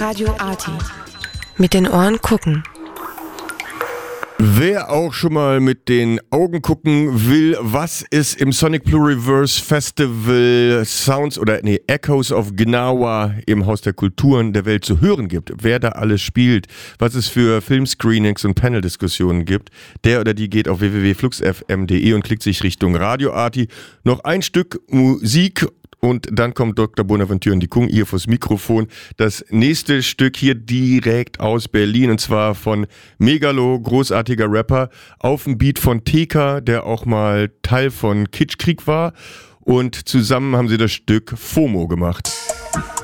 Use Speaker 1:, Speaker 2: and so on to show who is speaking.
Speaker 1: Radio Arty. Mit den Ohren gucken.
Speaker 2: Wer auch schon mal mit den Augen gucken will, was es im Sonic Pluriverse Festival Echoes of Gnawa im Haus der Kulturen der Welt zu hören gibt, wer da alles spielt, was es für Filmscreenings und Paneldiskussionen gibt, der oder die geht auf www.fluxfm.de und klickt sich Richtung Radio Arty. Noch ein Stück Musik. Und dann kommt Dr. Bonaventure Ndikung hier vors Mikrofon. Das nächste Stück hier direkt aus Berlin, und zwar von Megalo, großartiger Rapper, auf dem Beat von TK, der auch mal Teil von Kitschkrieg war. Und zusammen haben sie das Stück FOMO gemacht.